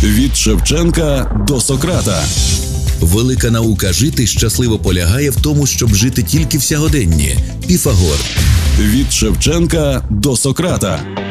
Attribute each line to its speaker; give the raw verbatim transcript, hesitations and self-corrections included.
Speaker 1: Від Шевченка до Сократа.
Speaker 2: Велика наука жити щасливо полягає в тому, щоб жити тільки в сьогоденні. Піфагор.
Speaker 1: Від Шевченка до Сократа.